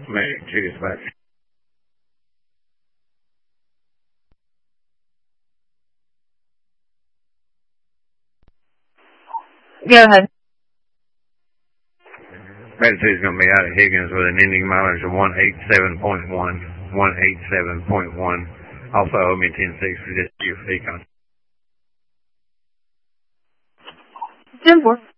Medic 2 dispatch. Go ahead. Medic 2 is going to be out of Higgins with an ending mileage of 187.1. Also owe me 10-6 for this UFE contact. 10-4.